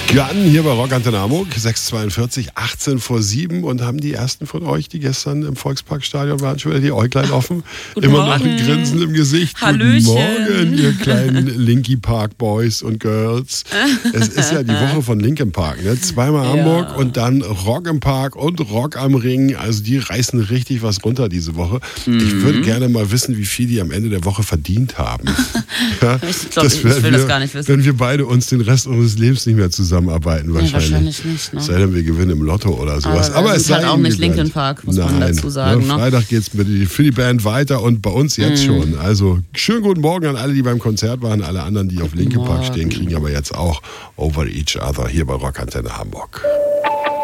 Gun hier bei Rock Antenne Hamburg, 6:42, 18 vor 7 und haben die ersten von euch, die gestern im Volksparkstadion waren, schon wieder die Äuglein offen. Immer noch ein Grinsen im Gesicht. Hallöchen. Guten Morgen, ihr kleinen Linky Park Boys und Girls. Es ist ja die Woche von Linkin Park, ne? Zweimal Hamburg und dann Rock im Park und Rock am Ring. Also die reißen richtig was runter diese Woche. Ich würde gerne mal wissen, wie viel die am Ende der Woche verdient haben. Ja, ich will das gar nicht wissen. Wenn wir beide uns den Rest unseres Lebens nicht mehr zusammenarbeiten, wahrscheinlich nicht. Ne? Sei denn, wir gewinnen im Lotto oder sowas. Aber es ist halt auch nicht gegönnt. Linkin Park, muss man dazu sagen. Ne? Freitag geht es für die Band weiter und bei uns jetzt schon. Also schönen guten Morgen an alle, die beim Konzert waren. Alle anderen, die auf Linkin Park stehen, kriegen aber jetzt auch Over Each Other hier bei Rock Antenne Hamburg.